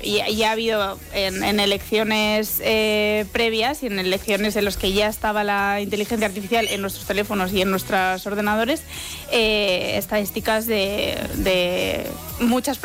ya ha habido en elecciones previas y en elecciones en las que ya estaba la inteligencia artificial en nuestros teléfonos y en nuestros ordenadores, estadísticas de muchas